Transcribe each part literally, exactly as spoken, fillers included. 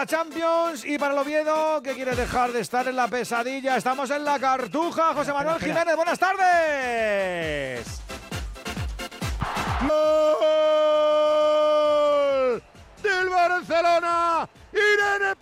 la Champions y para el Oviedo, que quiere dejar de estar en la pesadilla. Estamos en la Cartuja. José Manuel Jiménez, buenas tardes. ¡Gol del Barcelona! ¡Irene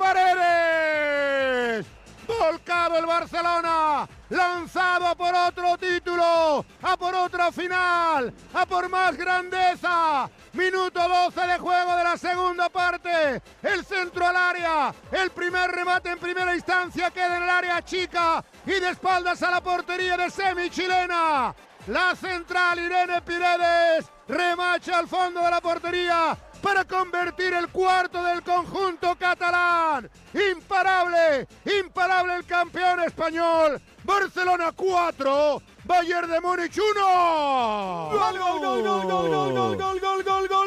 Paredes! Volcado el Barcelona, lanzado a por otro título, a por otra final, a por más grandeza. Minuto doce de juego de la segunda parte. El centro al área, el primer remate en primera instancia queda en el área chica y de espaldas a la portería de Semi chilena. La central Irene Paredes remacha al fondo de la portería para convertir el cuarto del conjunto catalán. Imparable, imparable el campeón español. Barcelona cuatro, Bayern de Múnich uno. ¡Gol, gol, gol, gol, gol, gol, gol, gol, gol, gol, gol!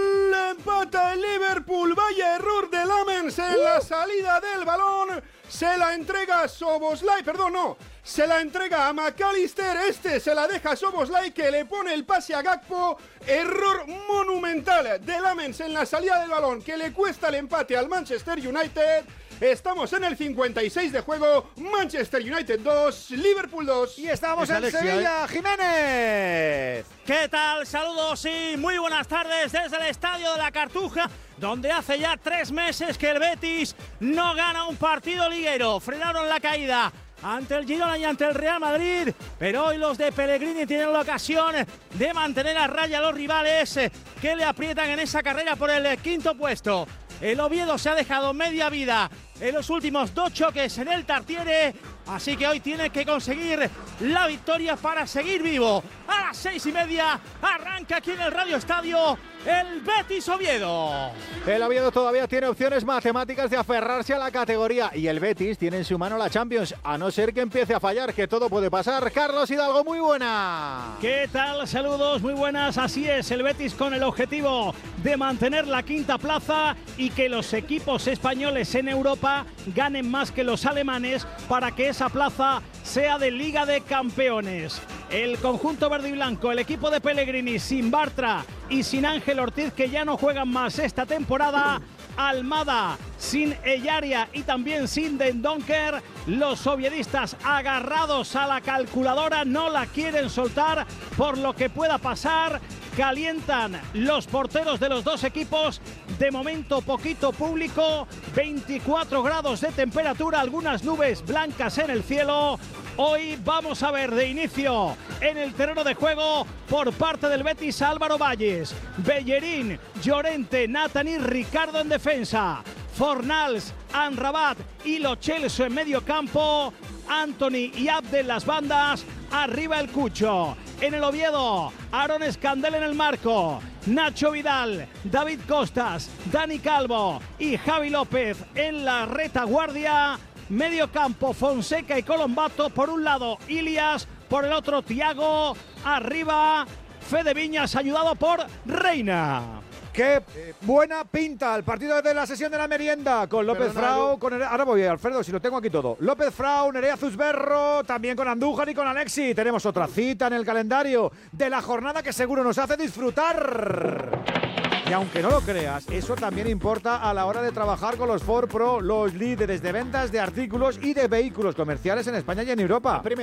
Empata el Liverpool, vaya error de Lamens en la salida del balón. Se la entrega a Szoboszlai, perdón, no. Se la entrega a McAllister, este se la deja a Szoboszlai que le pone el pase a Gakpo. Error monumental de Lamens en la salida del balón que le cuesta el empate al Manchester United. Estamos en el cincuenta y seis de juego, Manchester United dos, Liverpool dos. Y estamos en Alexia, Sevilla, ¿eh? Jiménez. ¿Qué tal? Saludos y muy buenas tardes desde el Estadio de la Cartuja, donde hace ya tres meses que el Betis no gana un partido liguero. Frenaron la caída ante el Girona y ante el Real Madrid, pero hoy los de Pellegrini tienen la ocasión de mantener a raya a los rivales que le aprietan en esa carrera por el quinto puesto. El Oviedo se ha dejado media vida en los últimos dos choques en el Tartiere, así que hoy tiene que conseguir la victoria para seguir vivo. A las seis y media arranca aquí en el Radio Estadio el Betis Oviedo. El Oviedo todavía tiene opciones matemáticas de aferrarse a la categoría y el Betis tiene en su mano la Champions, a no ser que empiece a fallar, que todo puede pasar. Carlos Hidalgo, muy buena. ¿Qué tal? Saludos, muy buenas. Así es, el Betis con el objetivo de mantener la quinta plaza y que los equipos españoles en Europa ganen más que los alemanes para que esa plaza sea de Liga de Campeones. El conjunto verde y blanco, el equipo de Pellegrini sin Bartra y sin Ángel Ortiz, que ya no juegan más esta temporada. Almada sin Ellaria y también sin Dendoncker. Los oviedistas agarrados a la calculadora, no la quieren soltar por lo que pueda pasar. Calientan los porteros de los dos equipos. De momento poquito público, veinticuatro grados de temperatura, algunas nubes blancas en el cielo. Hoy vamos a ver de inicio en el terreno de juego por parte del Betis Álvaro Valles, Bellerín, Llorente, Nathan y Ricardo en defensa, Fornals, Amrabat y Lo Celso en medio campo, Anthony y Abde en las bandas, arriba el Cucho. En el Oviedo, Aaron Escandel en el marco, Nacho Vidal, David Costas, Dani Calvo y Javi López en la retaguardia. Medio campo, Fonseca y Colombato, por un lado Ilias, por el otro Thiago, arriba Fede Viñas ayudado por Reina. Qué eh, buena pinta el partido de la sesión de la merienda con López Perdona, Frau, con ahora voy Alfredo, si lo tengo aquí todo. López Frau, Nerea Zusberro, también con Andújar y con Alexi. Tenemos otra cita en el calendario de la jornada que seguro nos hace disfrutar. Y aunque no lo creas, eso también importa a la hora de trabajar con los Ford Pro, los líderes de ventas de artículos y de vehículos comerciales en España y en Europa.